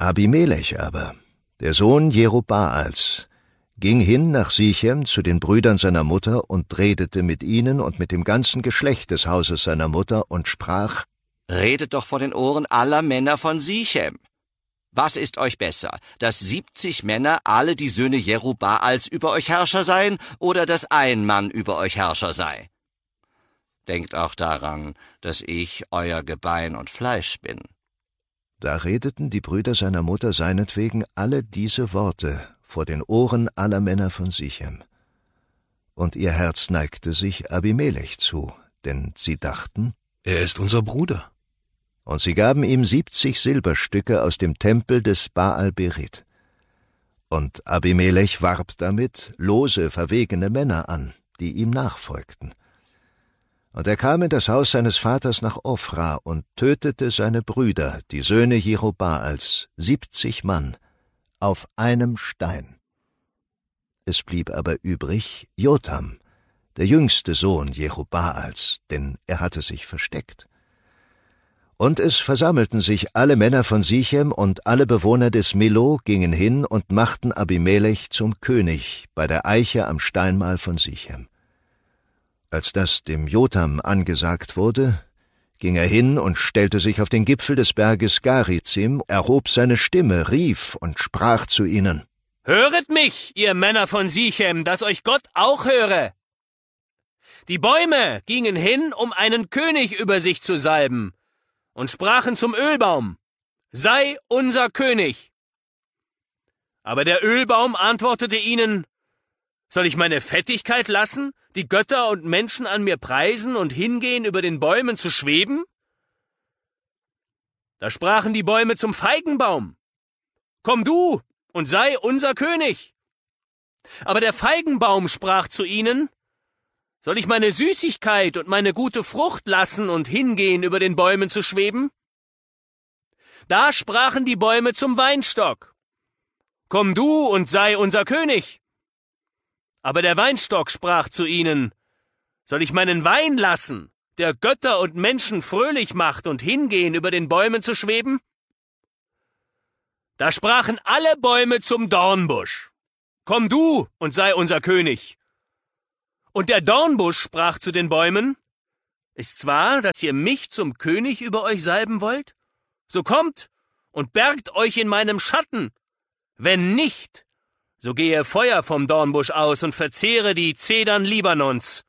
Abimelech aber, der Sohn Jerubbaals, ging hin nach Sichem zu den Brüdern seiner Mutter und redete mit ihnen und mit dem ganzen Geschlecht des Hauses seiner Mutter und sprach: Redet doch vor den Ohren aller Männer von Sichem. Was ist euch besser, dass 70 Männer, alle die Söhne Jerubbaals, über euch Herrscher seien, oder dass ein Mann über euch Herrscher sei? Denkt auch daran, dass ich euer Gebein und Fleisch bin. Da redeten die Brüder seiner Mutter seinetwegen alle diese Worte vor den Ohren aller Männer von Sichem. Und ihr Herz neigte sich Abimelech zu, denn sie dachten: Er ist unser Bruder. Und sie gaben ihm 70 Silberstücke aus dem Tempel des Baal-Berith. Und Abimelech warb damit lose, verwegene Männer an, die ihm nachfolgten. Und er kam in das Haus seines Vaters nach Ophra und tötete seine Brüder, die Söhne Jerubbaals, 70 Mann, auf einem Stein. Es blieb aber übrig Jotham, der jüngste Sohn Jerubbaals, denn er hatte sich versteckt. Und es versammelten sich alle Männer von Sichem und alle Bewohner des Millo gingen hin und machten Abimelech zum König bei der Eiche am Steinmal von Sichem. Als das dem Jotham angesagt wurde, ging er hin und stellte sich auf den Gipfel des Berges Garizim, erhob seine Stimme, rief und sprach zu ihnen: Höret mich, ihr Männer von Sichem, dass euch Gott auch höre! Die Bäume gingen hin, um einen König über sich zu salben, und sprachen zum Ölbaum: Sei unser König! Aber der Ölbaum antwortete ihnen: Soll ich meine Fettigkeit lassen, die Götter und Menschen an mir preisen und hingehen, über den Bäumen zu schweben? Da sprachen die Bäume zum Feigenbaum: Komm du und sei unser König! Aber der Feigenbaum sprach zu ihnen: Soll ich meine Süßigkeit und meine gute Frucht lassen und hingehen, über den Bäumen zu schweben? Da sprachen die Bäume zum Weinstock: Komm du und sei unser König! Aber der Weinstock sprach zu ihnen: Soll ich meinen Wein lassen, der Götter und Menschen fröhlich macht, und hingehen, über den Bäumen zu schweben? Da sprachen alle Bäume zum Dornbusch: Komm du und sei unser König! Und der Dornbusch sprach zu den Bäumen: Ist's wahr, dass ihr mich zum König über euch salben wollt? So kommt und bergt euch in meinem Schatten. Wenn nicht, so gehe Feuer vom Dornbusch aus und verzehre die Zedern Libanons.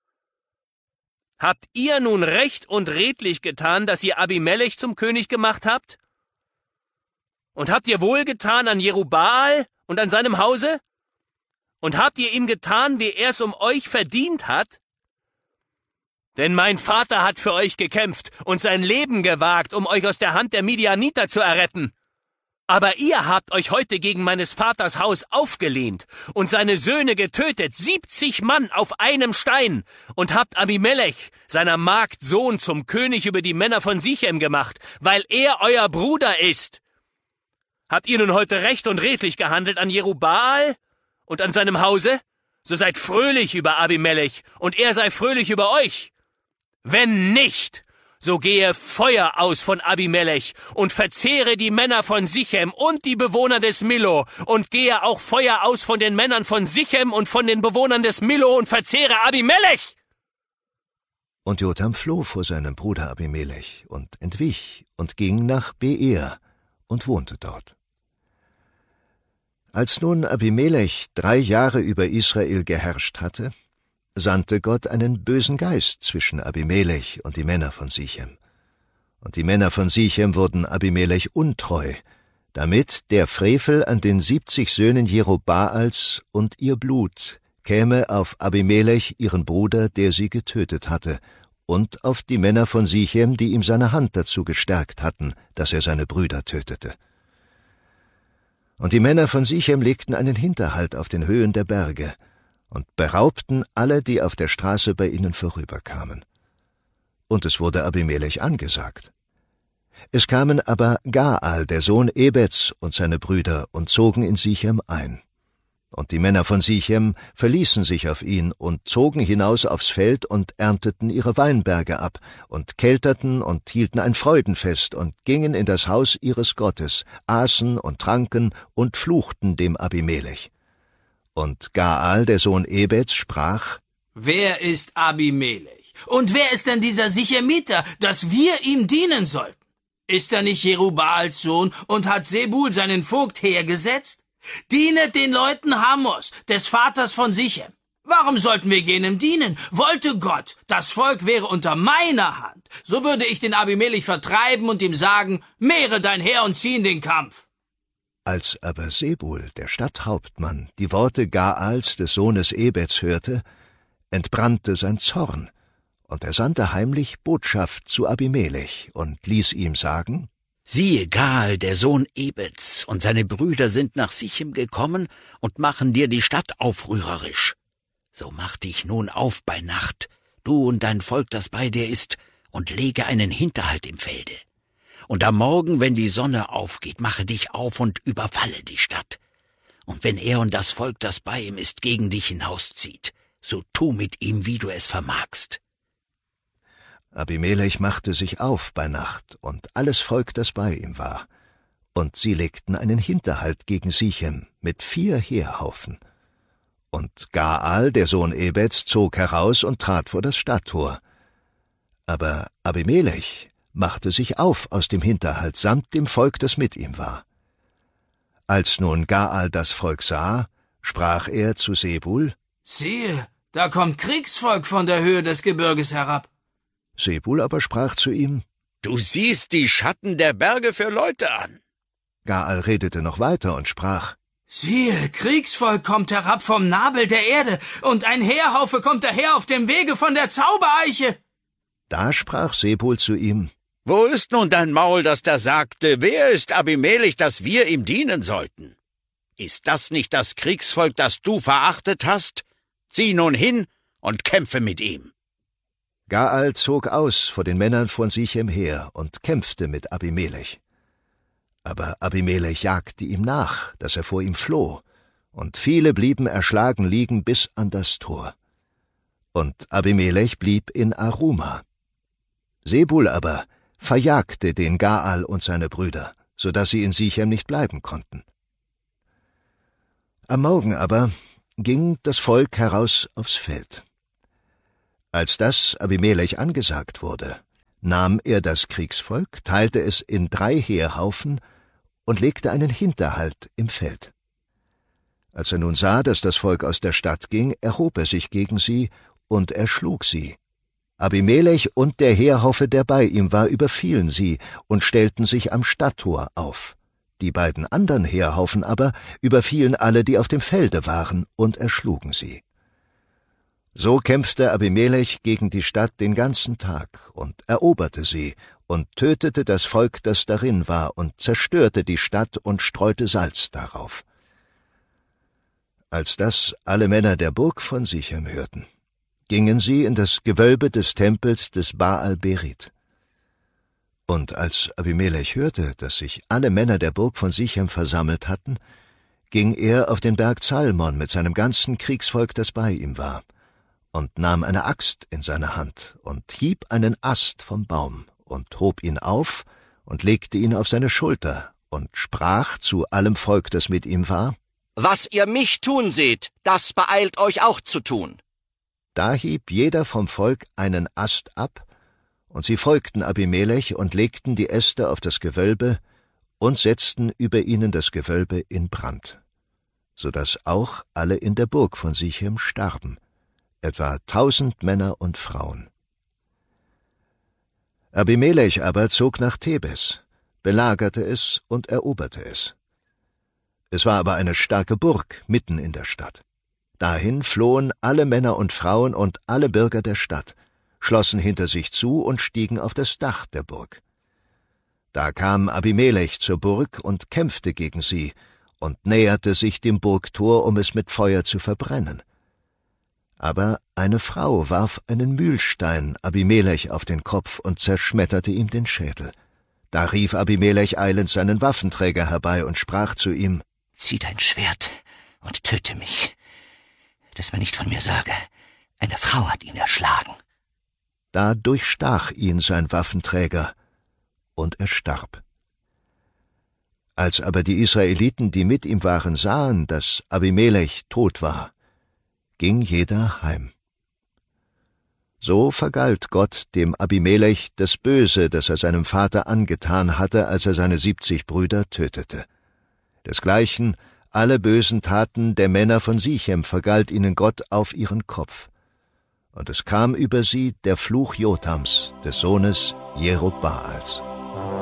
Habt ihr nun recht und redlich getan, dass ihr Abimelech zum König gemacht habt? Und habt ihr wohlgetan an Jerubbaal und an seinem Hause? Und habt ihr ihm getan, wie er's um euch verdient hat? Denn mein Vater hat für euch gekämpft und sein Leben gewagt, um euch aus der Hand der Midianiter zu erretten. Aber ihr habt euch heute gegen meines Vaters Haus aufgelehnt und seine Söhne getötet, 70 Mann auf einem Stein, und habt Abimelech, seiner Magd Sohn, zum König über die Männer von Sichem gemacht, weil er euer Bruder ist. Habt ihr nun heute recht und redlich gehandelt an Jerubbaal und an seinem Hause? So seid fröhlich über Abimelech, und er sei fröhlich über euch. Wenn nicht, so gehe Feuer aus von Abimelech und verzehre die Männer von Sichem und die Bewohner des Millo, und gehe auch Feuer aus von den Männern von Sichem und von den Bewohnern des Millo und verzehre Abimelech! Und Jotham floh vor seinem Bruder Abimelech und entwich und ging nach Beer und wohnte dort. Als nun Abimelech 3 Jahre über Israel geherrscht hatte, sandte Gott einen bösen Geist zwischen Abimelech und die Männer von Sichem. Und die Männer von Sichem wurden Abimelech untreu, damit der Frevel an den 70 Söhnen Jerubbaals und ihr Blut käme auf Abimelech, ihren Bruder, der sie getötet hatte, und auf die Männer von Sichem, die ihm seine Hand dazu gestärkt hatten, dass er seine Brüder tötete. Und die Männer von Sichem legten einen Hinterhalt auf den Höhen der Berge und beraubten alle, die auf der Straße bei ihnen vorüberkamen. Und es wurde Abimelech angesagt. Es kamen aber Gaal, der Sohn Ebeds, und seine Brüder und zogen in Sichem ein. Und die Männer von Sichem verließen sich auf ihn und zogen hinaus aufs Feld und ernteten ihre Weinberge ab und kelterten und hielten ein Freudenfest und gingen in das Haus ihres Gottes, aßen und tranken und fluchten dem Abimelech. Und Gaal, der Sohn Ebeds, sprach: Wer ist Abimelech? Und wer ist denn dieser Sichemiter, dass wir ihm dienen sollten? Ist er nicht Jerubaals Sohn und hat Sebul seinen Vogt hergesetzt? Dienet den Leuten Hamos, des Vaters von Sichem. Warum sollten wir jenem dienen? Wollte Gott, das Volk wäre unter meiner Hand, so würde ich den Abimelech vertreiben und ihm sagen, mehre dein Heer und zieh in den Kampf. Als aber Sebul, der Stadthauptmann, die Worte Gaals, des Sohnes Ebeds, hörte, entbrannte sein Zorn, und er sandte heimlich Botschaft zu Abimelech und ließ ihm sagen: Siehe, Gaal, der Sohn Ebeds, und seine Brüder sind nach Sichem gekommen und machen dir die Stadt aufrührerisch. So mach dich nun auf bei Nacht, du und dein Volk, das bei dir ist, und lege einen Hinterhalt im Felde. Und am Morgen, wenn die Sonne aufgeht, mache dich auf und überfalle die Stadt. Und wenn er und das Volk, das bei ihm ist, gegen dich hinauszieht, so tu mit ihm, wie du es vermagst. Abimelech machte sich auf bei Nacht und alles Volk, das bei ihm war. Und sie legten einen Hinterhalt gegen Sichem mit 4 Heerhaufen. Und Gaal, der Sohn Ebeds, zog heraus und trat vor das Stadttor. Aber Abimelech machte sich auf aus dem Hinterhalt samt dem Volk, das mit ihm war. Als nun Gaal das Volk sah, sprach er zu Sebul: Siehe, da kommt Kriegsvolk von der Höhe des Gebirges herab. Sebul aber sprach zu ihm: Du siehst die Schatten der Berge für Leute an. Gaal redete noch weiter und sprach: Siehe, Kriegsvolk kommt herab vom Nabel der Erde, und ein Heerhaufe kommt daher auf dem Wege von der Zaubereiche. Da sprach Sebul zu ihm: Wo ist nun dein Maul, das da sagte, wer ist Abimelech, dass wir ihm dienen sollten? Ist das nicht das Kriegsvolk, das du verachtet hast? Zieh nun hin und kämpfe mit ihm. Gaal zog aus vor den Männern von Sichem her und kämpfte mit Abimelech. Aber Abimelech jagte ihm nach, dass er vor ihm floh, und viele blieben erschlagen liegen bis an das Tor. Und Abimelech blieb in Aruma. Sebul aber verjagte den Gaal und seine Brüder, so dass sie in Sichem nicht bleiben konnten. Am Morgen aber ging das Volk heraus aufs Feld. Als das Abimelech angesagt wurde, nahm er das Kriegsvolk, teilte es in 3 Heerhaufen und legte einen Hinterhalt im Feld. Als er nun sah, dass das Volk aus der Stadt ging, erhob er sich gegen sie und erschlug sie. Abimelech und der Heerhaufe, der bei ihm war, überfielen sie und stellten sich am Stadttor auf. Die beiden anderen Heerhaufen aber überfielen alle, die auf dem Felde waren, und erschlugen sie. So kämpfte Abimelech gegen die Stadt den ganzen Tag und eroberte sie und tötete das Volk, das darin war, und zerstörte die Stadt und streute Salz darauf. Als das alle Männer der Burg von Sichem hörten, gingen sie in das Gewölbe des Tempels des Baal-Berit. Und als Abimelech hörte, dass sich alle Männer der Burg von Sichem versammelt hatten, ging er auf den Berg Zalmon mit seinem ganzen Kriegsvolk, das bei ihm war, und nahm eine Axt in seine Hand und hieb einen Ast vom Baum und hob ihn auf und legte ihn auf seine Schulter und sprach zu allem Volk, das mit ihm war: Was ihr mich tun seht, das beeilt euch auch zu tun. Da hieb jeder vom Volk einen Ast ab, und sie folgten Abimelech und legten die Äste auf das Gewölbe und setzten über ihnen das Gewölbe in Brand, so dass auch alle in der Burg von Sichem starben, etwa 1000 Männer und Frauen. Abimelech aber zog nach Thebes, belagerte es und eroberte es. Es war aber eine starke Burg mitten in der Stadt. Dahin flohen alle Männer und Frauen und alle Bürger der Stadt, schlossen hinter sich zu und stiegen auf das Dach der Burg. Da kam Abimelech zur Burg und kämpfte gegen sie und näherte sich dem Burgtor, um es mit Feuer zu verbrennen. Aber eine Frau warf einen Mühlstein Abimelech auf den Kopf und zerschmetterte ihm den Schädel. Da rief Abimelech eilends seinen Waffenträger herbei und sprach zu ihm: Zieh dein Schwert und töte mich, dass man nicht von mir sage, eine Frau hat ihn erschlagen. Da durchstach ihn sein Waffenträger, und er starb. Als aber die Israeliten, die mit ihm waren, sahen, dass Abimelech tot war, ging jeder heim. So vergalt Gott dem Abimelech das Böse, das er seinem Vater angetan hatte, als er seine 70 Brüder tötete. Desgleichen alle bösen Taten der Männer von Sichem vergalt ihnen Gott auf ihren Kopf. Und es kam über sie der Fluch Jotams, des Sohnes Jerubbaals.